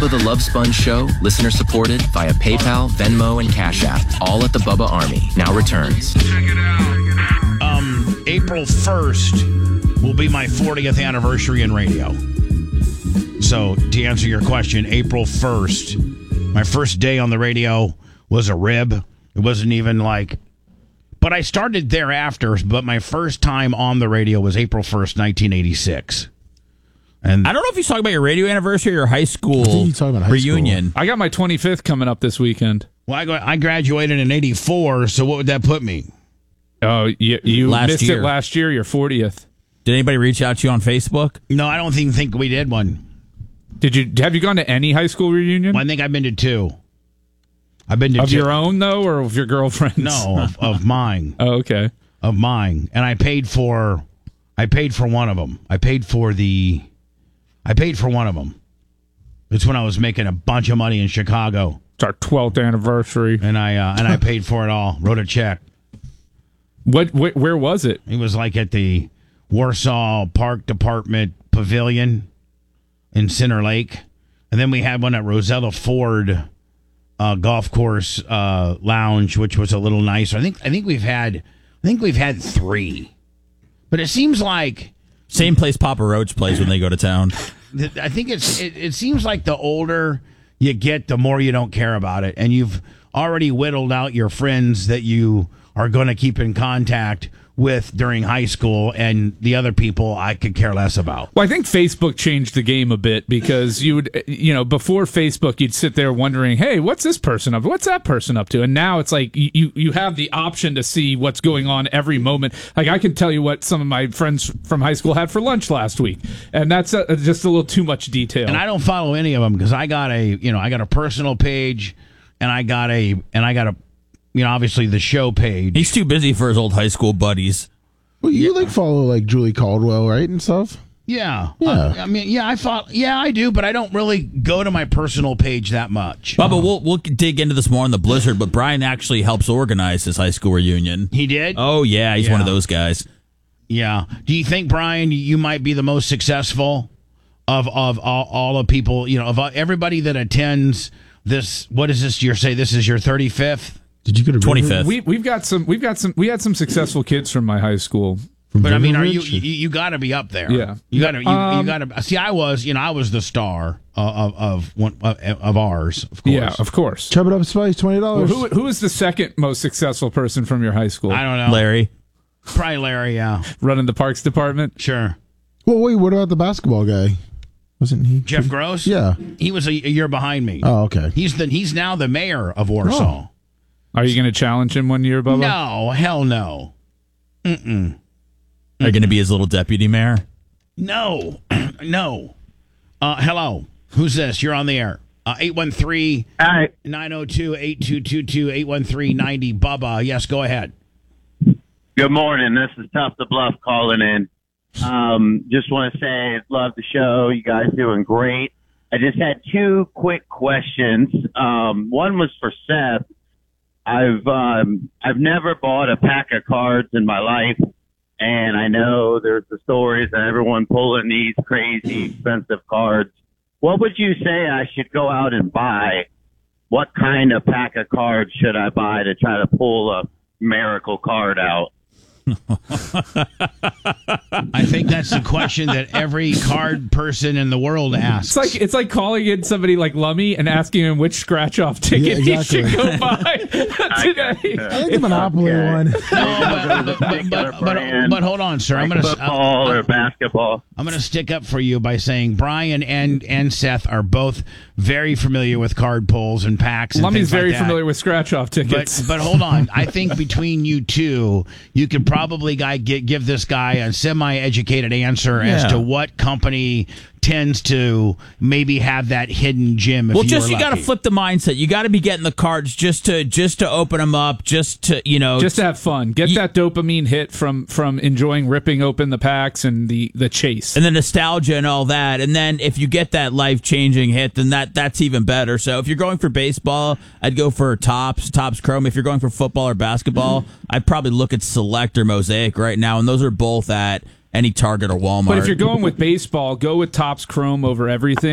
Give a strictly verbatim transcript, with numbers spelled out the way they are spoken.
Bubba the Love Sponge Show, listener supported via PayPal, Venmo, and Cash App. All at the Bubba Army. Now returns. Check it out. Um, April first will be my fortieth anniversary in radio. So, to answer your question, April first, my first day on the radio was a rib. It wasn't even like... But I started thereafter, but my first time on the radio was April first, nineteen eighty-six. And I don't know if he's talking about your radio anniversary or high school I think he's talking about high reunion. school. I got my twenty-fifth coming up this weekend. Well, I, go, I graduated in eighty-four, so what would that put me? Oh, you, you Last missed year. it last year, your fortieth. Did anybody reach out to you on Facebook? No, I don't even think we did one. Did you have you gone to any high school reunion? Well, I think I've been to two. I've been to Of two. your own, though, or of your girlfriend's? No, of, of mine. Oh, okay. Of mine. And I paid for I paid for one of them. I paid for the I paid for one of them. It's when I was making a bunch of money in Chicago. It's our twelfth anniversary. And I uh, and I paid for it all. Wrote a check. What? Wh- where was it? It was like at the Warsaw Park Department Pavilion in Center Lake. And then we had one at Rosella Ford uh, Golf Course uh, Lounge, which was a little nicer. I think I think we've had I think we've had three. But it seems like Same place Papa Roach plays when they go to town. I think it's it, it seems like the older you get, the more you don't care about it. And you've already whittled out your friends that you are going to keep in contact with during high school, and the other people I could care less about. Well, I think Facebook changed the game a bit because you would, you know, before Facebook, you'd sit there wondering, hey, what's this person up? What's that person up to? And now it's like you you have the option to see what's going on every moment. Like I can tell you what some of my friends from high school had for lunch last week, and that's a, just a little too much detail. And I don't follow any of them because I got a, you know, I got a personal page, and I got a, and I got a, you know, obviously the show page. He's too busy for his old high school buddies. Well, you like follow like Julie Caldwell, right, and stuff. Yeah, Yeah. Uh, I mean, yeah, I thought, yeah, I do, but I don't really go to my personal page that much. Bubba, we'll we'll dig into this more on the Blizzard, but Brian actually helps organize his high school reunion. He did? Oh yeah, he's Yeah. one of those guys. Yeah. Do you think, Brian, you might be the most successful of of all, all the people, you know, of everybody that attends this? What is this? You're say this is your thirty-fifth? Did you go to River- twenty-fifth. we we've got some we've got some we had some successful kids from my high school. from But I mean, River are you Ridge? you, you got to be up there? Yeah. You got to you, Um, you got to see. I was, you know, I was the star of of of, one, of, of ours, of course. Yeah, of course. Chub it up spice, twenty Well, dollars. who who is the second most successful person from your high school? I don't know, Larry. Probably Larry. Yeah, Running the parks department. sure. Well, wait, what about the basketball guy? Wasn't he? Jeff Gross. Yeah. he was a, a year behind me. Oh, okay. He's the he's now the mayor of Warsaw. Are you going to challenge him one year, Bubba? No, hell no. Mm-mm. Are you going to be his little deputy mayor? No, no. Uh, hello. Who's this? You're on the air. Uh, eight one three, nine oh two, eight two two two, eight one three, ninety Bubba. Yes, go ahead. Good morning. This is Tough to Bluff calling in. Um, just want to say, love the show. You guys doing great. I just had two quick questions. Um, one was for Seth. I've um, I've never bought a pack of cards in my life, and I know there's the stories of everyone pulling these crazy expensive cards. What would you say I should go out and buy? What kind of pack of cards should I buy to try to pull a miracle card out? I think that's the question that every card person in the world asks. It's like it's like calling in somebody like Lummy and asking him which scratch off ticket Yeah, exactly. he should go buy today. I think the Monopoly Okay. one. No, but, but, but, but, but hold on, sir. I'm Like gonna football or basketball. I'm gonna stick up for you by saying Brian and and Seth are both very familiar with card pulls and packs. And Lummy's things like very that. familiar with scratch off tickets. But but hold on. I think between you two, you could probably guy give, give this guy a semi-educated answer as Yeah. to what company tends to maybe have that hidden gem. If Well, you just were you got to lucky. flip the mindset. You got to be getting the cards just to just to open them up, just to you know, Just to have fun. Get Ye- that dopamine hit from from enjoying ripping open the packs and the, the chase. and the nostalgia and all that. And then if you get that life changing hit, then that that's even better. So if you're going for baseball, I'd go for Topps, Topps Chrome. If you're going for football or basketball, I'd probably look at Select or Mosaic right now, and those are both at any Target or Walmart. But if you're going with baseball, go with Topps Chrome over everything.